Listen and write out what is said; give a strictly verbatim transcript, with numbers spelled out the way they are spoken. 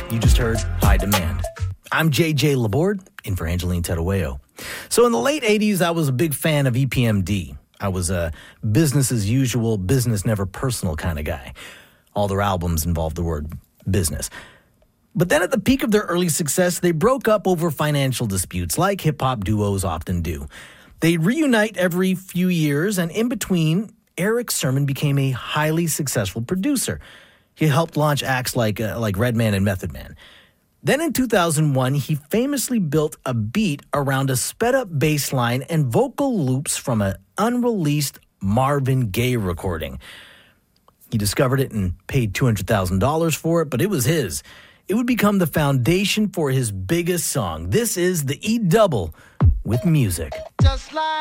You just heard High Demand. I'm J J Laborde, in for Angeline Terueo. So in the late eighties, I was a big fan of E P M D. I was a business as usual, business never personal kind of guy. All their albums involved the word business. But then at the peak of their early success, they broke up over financial disputes, like hip-hop duos often do. They reunite every few years, and in between, Erick Sermon became a highly successful producer. He helped launch acts like, uh, like Redman and Method Man. Then in two thousand one, he famously built a beat around a sped-up bass line and vocal loops from an unreleased Marvin Gaye recording. He discovered it and paid two hundred thousand dollars for it, but it was his. It would become the foundation for his biggest song. This is the E-Double with Music. Just like